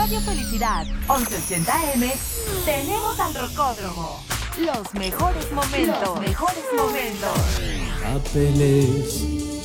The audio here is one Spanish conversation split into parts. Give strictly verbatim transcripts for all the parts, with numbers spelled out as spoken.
Radio Felicidad, once ochenta eme, tenemos al Rocódromo. Los mejores momentos. Los mejores momentos. Papeles,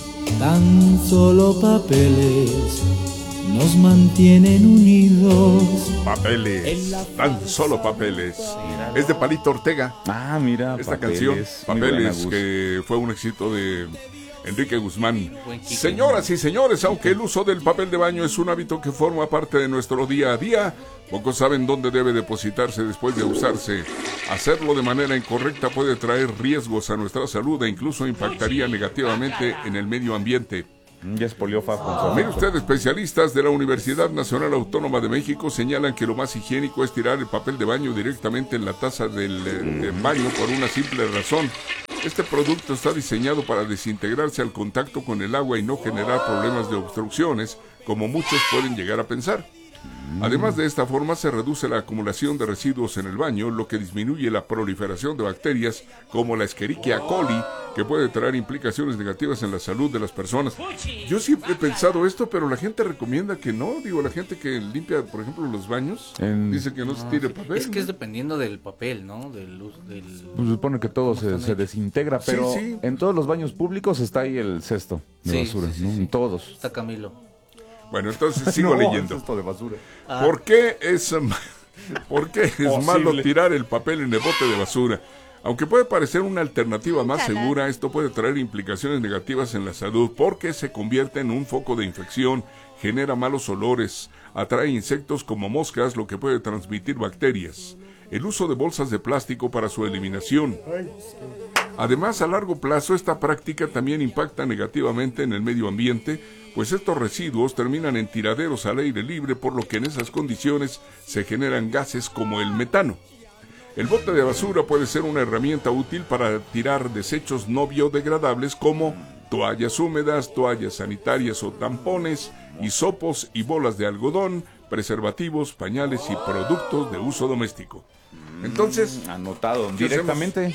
tan solo papeles, nos mantienen unidos. Papeles, tan solo papeles. Es de Palito Ortega. Ah, mira, esta Papeles, canción, Papeles, buena, que fue un éxito de Enrique Guzmán. Señoras y señores, aunque el uso del papel de baño es un hábito que forma parte de nuestro día a día, pocos saben dónde debe depositarse después de usarse. Hacerlo de manera incorrecta puede traer riesgos a nuestra salud e incluso impactaría negativamente en el medio ambiente. Ya expolió Fajo. Mire usted, especialistas de la Universidad Nacional Autónoma de México señalan que lo más higiénico es tirar el papel de baño directamente en la taza del, del baño por una simple razón. Este producto está diseñado para desintegrarse al contacto con el agua y no generar problemas de obstrucciones, como muchos pueden llegar a pensar. Además, de esta forma se reduce la acumulación de residuos en el baño, lo que disminuye la proliferación de bacterias como la Escherichia coli, que puede traer implicaciones negativas en la salud de las personas. Yo siempre he pensado esto, pero la gente recomienda que no. Digo, la gente que limpia, por ejemplo, los baños, en... dice que no, no se tire papel. Es que es dependiendo del papel, ¿no? Del, del... Pues se supone que todo se, se desintegra, pero sí, sí. En todos los baños públicos está ahí el cesto de sí, basura, sí, sí, ¿no? Sí. En todos. Está Camilo. Bueno, entonces sigo no, leyendo. Es de basura. Ah. ¿Por qué es, ¿por qué es malo tirar el papel en el bote de basura? Aunque puede parecer una alternativa más segura, esto puede traer implicaciones negativas en la salud porque se convierte en un foco de infección, genera malos olores, atrae insectos como moscas, lo que puede transmitir bacterias. El uso de bolsas de plástico para su eliminación. Además, a largo plazo, esta práctica también impacta negativamente en el medio ambiente, pues estos residuos terminan en tiraderos al aire libre, por lo que en esas condiciones se generan gases como el metano. El bote de basura puede ser una herramienta útil para tirar desechos no biodegradables como toallas húmedas, toallas sanitarias o tampones, hisopos y bolas de algodón, preservativos, pañales y productos de uso doméstico. Entonces, anotado directamente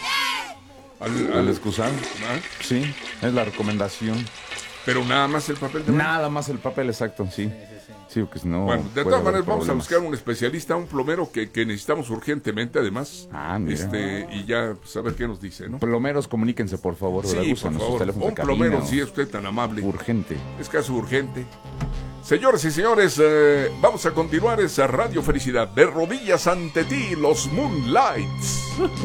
al, al excusado. ¿Ah? Sí, es la recomendación. Pero nada más el papel de baño. Nada más el papel, exacto, sí. Sí, sí. Sí, porque si no, bueno, de todas maneras vamos a buscar un especialista, un plomero que, que necesitamos urgentemente, además. Ah, mira. Este, y ya saber qué nos dice, ¿no? Plomeros, comuníquense, por favor. Sí, por favor. Un plomero, si es usted tan amable. Urgente. Es caso urgente. Señores y señores, eh, vamos a continuar esa Radio Felicidad. De rodillas ante ti, los Moonlights.